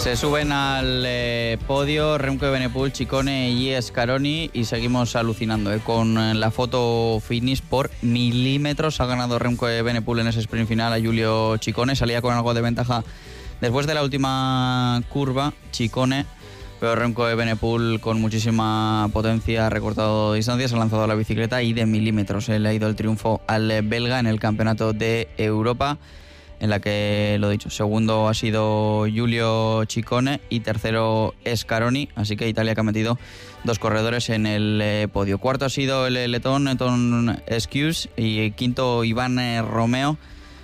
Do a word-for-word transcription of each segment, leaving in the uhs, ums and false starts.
Se suben al eh, podio Remco Evenepoel, Ciccone y Scaroni y seguimos alucinando eh, con la foto finish por milímetros. Ha ganado Remco Evenepoel en ese sprint final a Giulio Ciccone. Salía con algo de ventaja después de la última curva Ciccone, pero Remco Evenepoel con muchísima potencia ha recortado distancias, ha lanzado la bicicleta y de milímetros eh, le ha ido el triunfo al belga en el Campeonato de Europa, en la que, lo dicho, segundo ha sido Giulio Ciccone y tercero Scaroni, así que Italia que ha metido dos corredores en el eh, podio. Cuarto ha sido el letón Eton Skews y quinto Iván eh, Romeo.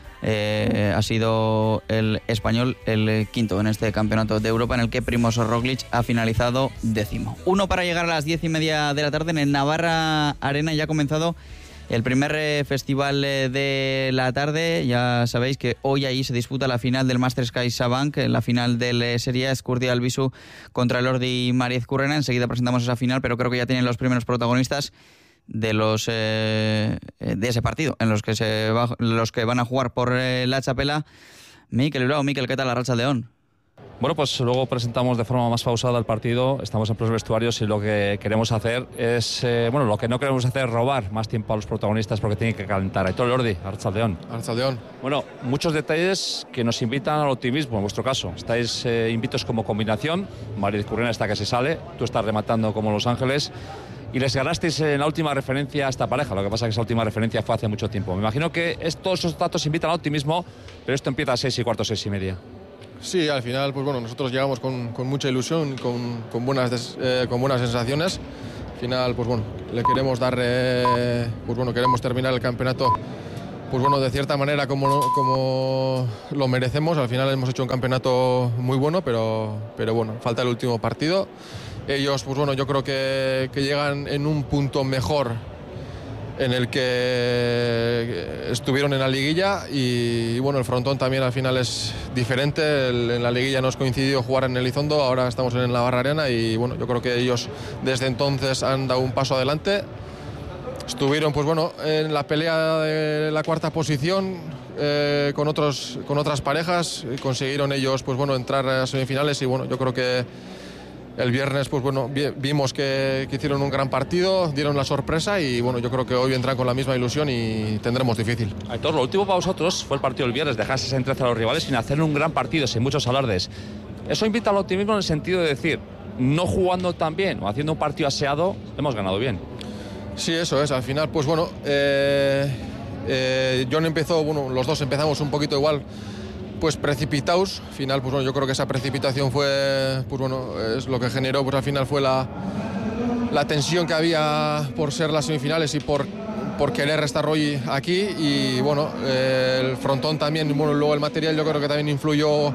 Eh, ha sido el español el quinto en este Campeonato de Europa, en el que Primož Roglič ha finalizado décimo. Uno para llegar a las diez y media de la tarde en el Navarra Arena. Ya ha comenzado el primer eh, festival eh, de la tarde. Ya sabéis que hoy ahí se disputa la final del Masters CaixaBank, la final del eh, Serie Escurdi Albisu contra Lordi Mariez Currena. Enseguida presentamos esa final, pero creo que ya tienen los primeros protagonistas de los eh, de ese partido, en los que se va, los que van a jugar por eh, la Txapela. Mikel Bilbao, Mikel, ¿qué tal Arratsaldeon? Bueno, pues luego presentamos de forma más pausada el partido, estamos en los vestuarios y lo que queremos hacer es, eh, bueno, lo que no queremos hacer es robar más tiempo a los protagonistas porque tienen que calentar. Aitor Elordi, Arratsaldeon. Arratsaldeon. Bueno, muchos detalles que nos invitan al optimismo en vuestro caso. Estáis eh, invitos como combinación, Mariez Currena está que se sale, tú estás rematando como Los Ángeles y les ganasteis en la última referencia a esta pareja. Lo que pasa es que esa última referencia fue hace mucho tiempo. Me imagino que es, todos esos datos invitan al optimismo, pero esto empieza a seis y cuarto, seis y media. Sí, al final, pues bueno, nosotros llegamos con, con mucha ilusión, con, con, buenas des, eh, con buenas sensaciones. Al final, pues bueno, le queremos dar, eh, pues bueno, queremos terminar el campeonato, pues bueno, de cierta manera como, como lo merecemos. Al final hemos hecho un campeonato muy bueno, pero, pero bueno, falta el último partido. Ellos, pues bueno, yo creo que, que llegan en un punto mejor en el que estuvieron en la liguilla y, y bueno, el frontón también al final es diferente. El, en la liguilla nos coincidió jugar en Elizondo, ahora estamos en la Navarra Arena y bueno, yo creo que ellos desde entonces han dado un paso adelante. Estuvieron, pues bueno, en la pelea de la cuarta posición eh, con, otros, con otras parejas, y consiguieron ellos, pues bueno, entrar a semifinales y bueno, yo creo que el viernes, pues bueno, vimos que, que hicieron un gran partido, dieron la sorpresa y bueno, yo creo que hoy entran con la misma ilusión y tendremos difícil. Aitor, lo último para vosotros fue el partido del viernes, dejarse en trece a los rivales sin hacer un gran partido, sin muchos alardes. Eso invita al optimismo en el sentido de decir, no jugando tan bien o haciendo un partido aseado, hemos ganado bien. Sí, eso es, al final, pues bueno, eh, eh, John empezó, bueno, los dos empezamos un poquito igual, pues precipitados. Al final, pues bueno, yo creo que esa precipitación fue, pues bueno, es lo que generó, pues al final fue la, la tensión que había por ser las semifinales y por, por querer estar hoy aquí. Y bueno, eh, el frontón también, bueno, luego el material yo creo que también influyó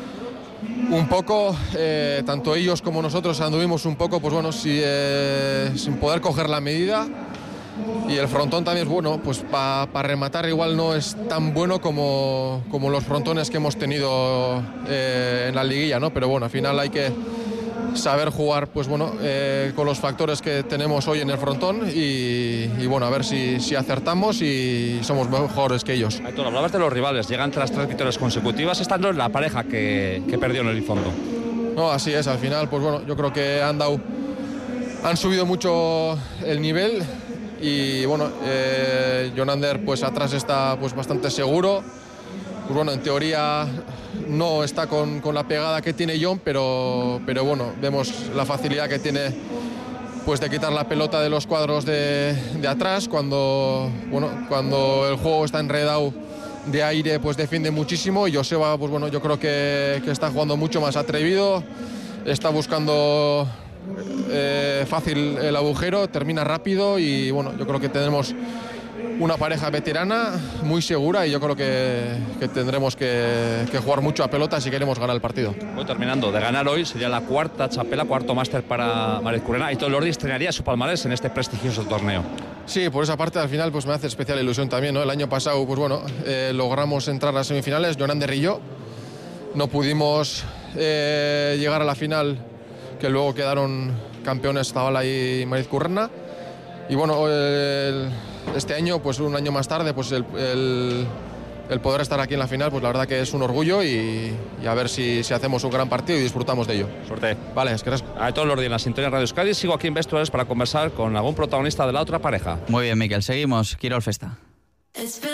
un poco, eh, tanto ellos como nosotros anduvimos un poco, pues bueno, si, eh, sin poder coger la medida. Y el frontón también es bueno, pues para pa rematar igual no es tan bueno como, como los frontones que hemos tenido eh, en la liguilla, ¿no? Pero bueno, al final hay que saber jugar, pues bueno, eh, con los factores que tenemos hoy en el frontón y, y bueno, a ver si, si acertamos y somos mejores que ellos. Aitor, hablabas de los rivales, llegan tras tres victorias consecutivas, esta no es la pareja que, que perdió en el Elizondo. No, así es, al final, pues bueno, yo creo que han dado, han subido mucho el nivel. Y bueno, eh, Jon Ander pues atrás está pues bastante seguro. Pues bueno, en teoría no está con, con la pegada que tiene Jon, pero, pero bueno, vemos la facilidad que tiene pues de quitar la pelota de los cuadros de, de atrás. Cuando, bueno, cuando el juego está enredado de aire, pues defiende muchísimo. Y Joseba, pues bueno, yo creo que, que está jugando mucho más atrevido, está buscando Eh, fácil el agujero, termina rápido y bueno, yo creo que tenemos una pareja veterana muy segura y yo creo que, que tendremos que, que jugar mucho a pelota si queremos ganar el partido. Voy terminando, de ganar hoy sería la cuarta Txapela, cuarto máster para Mariez Currena y todo Elordi estrenaría su palmarés en este prestigioso torneo. Sí, por esa parte al final pues me hace especial ilusión también, ¿no? El año pasado pues bueno, eh, logramos entrar a las semifinales, Jon Ander y yo, no pudimos eh, llegar a la final, que luego quedaron campeones Zabala y Mariez Currena. Y bueno, el, este año, pues un año más tarde, pues el, el, el poder estar aquí en la final, pues la verdad que es un orgullo y, y a ver si, si hacemos un gran partido y disfrutamos de ello. Suerte. Vale, es que eres... A todos los días en la sintonía Radio Euskadi, sigo aquí en Vestuarios para conversar con algún protagonista de la otra pareja. Muy bien, Miquel, seguimos. Kirol Festa.